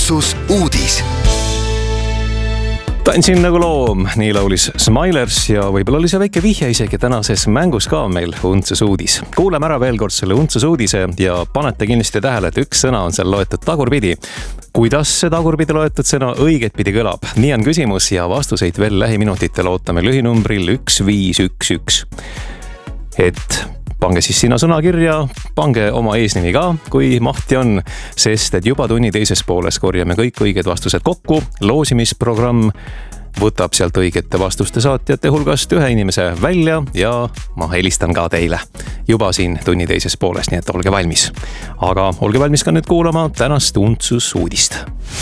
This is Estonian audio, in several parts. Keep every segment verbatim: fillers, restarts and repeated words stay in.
Untsus uudis. Tantsin nagu loom, nii laulis Smilers ja võib-olla oli see väike vihje isegi tänases mängus ka meil Untsus uudis. Kuulame ära veel kord selle Untsus uudise ja panete kindlasti tähele, et üks sõna on seal loetud tagurpidi. Kuidas see tagurpidi loetud sõna õiget pidi kõlab? Nii on küsimus ja vastuseid veel lähiminutitel ootame lühinumbril üks viis üks üks. Et pange siis sinna sõna kirja, pange oma eesnimi ka, kui mahti on, sest et juba tunni teises pooles korjame kõik õiged vastused kokku. Loosimisprogramm võtab sealt õigete vastuste saatjate hulgast ühe inimese välja ja ma helistan ka teile juba siin tunni teises pooles, nii et olge valmis. Aga olge valmis ka nüüd kuulama tänast Untsus uudist.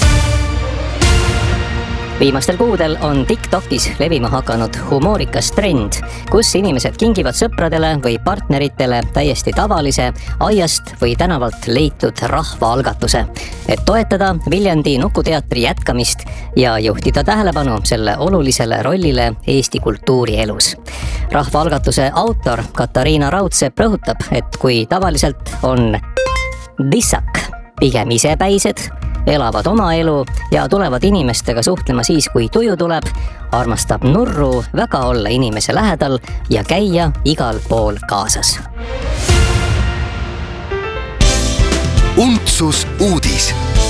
Viimastel kuudel on TikTokis levima hakanud humoorikas trend, kus inimesed kingivad sõpradele või partneritele täiesti tavalise aiast või tänavalt leitud rahvaalgatuse, et toetada Viljandi Nukuteatri jätkamist ja juhtida tähelepanu selle olulisele rollile Eesti kultuurielus. Rahvaalgatuse autor Katariina Raudsepp rõhutab, et kui tavaliselt on dissak pigem isepäised, elavad oma elu ja tulevad inimestega suhtlema siis, kui tuju tuleb, armastab Nurru väga olla inimese lähedal ja käia igal pool kaasas. Untsus uudis.